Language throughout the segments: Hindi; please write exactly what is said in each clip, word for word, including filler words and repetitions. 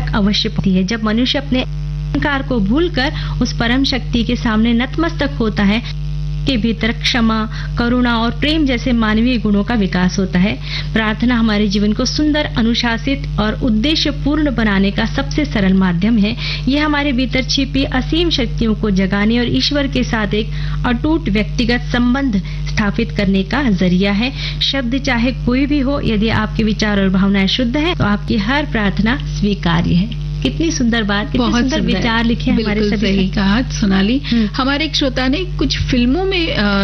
तक अवश्य पहुंचती है। जब मनुष्य अपने अहंकार को भूलकर उस परम शक्ति के सामने नतमस्तक होता है, के भीतर क्षमा, करुणा और प्रेम जैसे मानवीय गुणों का विकास होता है। प्रार्थना हमारे जीवन को सुंदर, अनुशासित और उद्देश्य पूर्ण बनाने का सबसे सरल माध्यम है। यह हमारे भीतर छिपी असीम शक्तियों को जगाने और ईश्वर के साथ एक अटूट व्यक्तिगत संबंध स्थापित करने का जरिया है। शब्द चाहे कोई भी हो, यदि आपके विचार और भावनाएं शुद्ध है तो आपकी हर प्रार्थना स्वीकार्य है। कितनी सुंदर बात, कितने सुंदर, सुंदर विचार लिखे हमारे सभी। सही कहा सोनाली। हमारे एक श्रोता ने कुछ फिल्मों में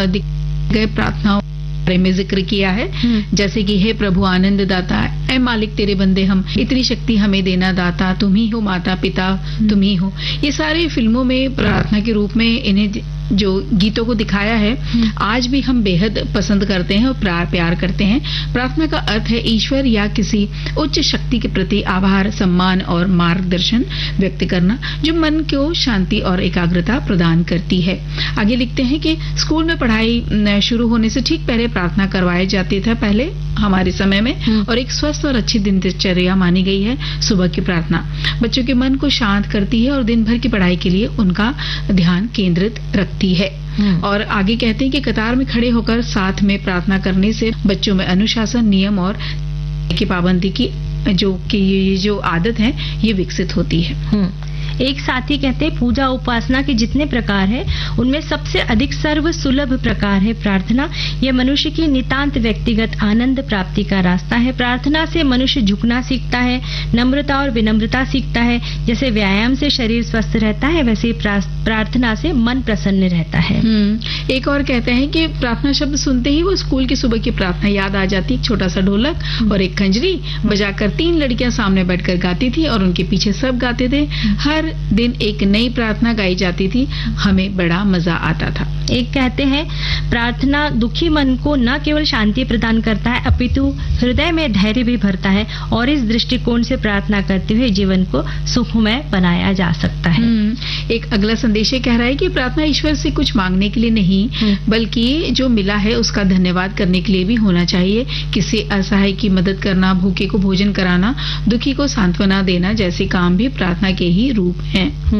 गए प्रार्थनाओं बारे में जिक्र किया है, जैसे कि हे प्रभु आनंद दाता, ऐ मालिक तेरे बंदे हम, इतनी शक्ति हमें देना दाता, तुम ही हो, माता पिता तुम ही हो। ये सारे फिल्मों में प्रार्थना के रूप में इन्हें जो गीतों को दिखाया है, आज भी हम बेहद पसंद करते हैं और प्यार प्यार करते हैं। प्रार्थना का अर्थ है ईश्वर या किसी उच्च शक्ति के प्रति आभार, सम्मान और मार्गदर्शन व्यक्त करना, जो मन को शांति और एकाग्रता प्रदान करती है। आगे लिखते हैं कि स्कूल में पढ़ाई शुरू होने से ठीक पहले प्रार्थना करवाए जाती था पहले हमारे समय में, और एक स्वस्थ और अच्छी दिनचर्या मानी गई है सुबह की प्रार्थना। बच्चों के मन को शांत करती है और दिन भर की पढ़ाई के लिए उनका ध्यान केंद्रित रखती है। और आगे कहते हैं कि कतार में खड़े होकर साथ में प्रार्थना करने से बच्चों में अनुशासन, नियम और की पाबंदी की जो की ये जो आदत है ये विकसित होती है। एक साथी कहते हैं पूजा उपासना के जितने प्रकार है उनमें सबसे अधिक सर्व सुलभ प्रकार है प्रार्थना। यह मनुष्य की नितांत व्यक्तिगत आनंद प्राप्ति का रास्ता है। प्रार्थना से मनुष्य झुकना सीखता है, नम्रता और विनम्रता सीखता है। जैसे व्यायाम से शरीर स्वस्थ रहता है, वैसे प्रार्थना से मन प्रसन्न रहता है। एक और कहते हैं कि प्रार्थना शब्द सुनते ही वो स्कूल की सुबह की प्रार्थना याद आ जाती। एक छोटा सा ढोलक और एक खंजरी बजाकर तीन लड़कियां सामने बैठकर गाती थी और उनके पीछे सब गाते थे। हर दिन एक नई प्रार्थना गाई जाती थी, हमें बड़ा मजा आता था। एक कहते हैं प्रार्थना दुखी मन को न केवल शांति प्रदान करता है अपितु हृदय में धैर्य भी भरता है, और इस दृष्टिकोण से प्रार्थना करते हुए जीवन को सुखमय बनाया जा सकता है। एक अगला संदेश कह रहा है कि प्रार्थना ईश्वर से कुछ मांगने के लिए नहीं, बल्कि जो मिला है उसका धन्यवाद करने के लिए भी होना चाहिए। किसी असहाय की मदद करना, भूखे को भोजन कराना, दुखी को सांत्वना देना जैसे काम भी प्रार्थना के ही रूप हैं।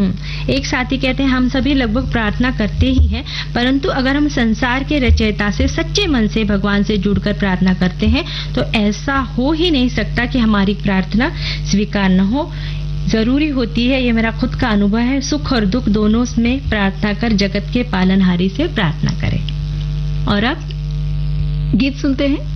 एक साथी कहते हैं हम सभी लगभग प्रार्थना करते ही हैं, परंतु अगर हम संसार के रचयिता से सच्चे मन से भगवान से जुड़कर प्रार्थना करते हैं तो ऐसा हो ही नहीं सकता कि हमारी प्रार्थना स्वीकार न हो। जरूरी होती है, ये मेरा खुद का अनुभव है, सुख और दुख दोनों में प्रार्थना कर जगत के पालनहारी से प्रार्थना करें। और अब गीत सुनते हैं।